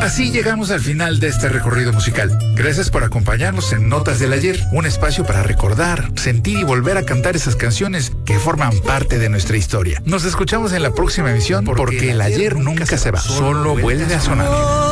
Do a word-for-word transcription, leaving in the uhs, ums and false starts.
Así llegamos al final de este recorrido musical. Gracias por acompañarnos en Notas del Ayer, un espacio para recordar, sentir y volver a cantar esas canciones que forman parte de nuestra historia. Nos escuchamos en la próxima emisión porque el ayer nunca se va, solo vuelve a sonar.